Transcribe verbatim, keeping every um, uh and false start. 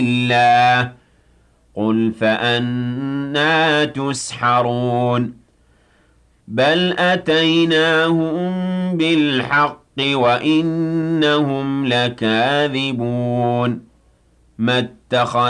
اللَّهِ قُلْ فَأَنَّىٰ تُسْحَرُونَ بَلْ أَتَيْنَاهُم بِالْحَقِّ وَإِنَّهُمْ لَكَاذِبُونَ ما اتَّخَذَ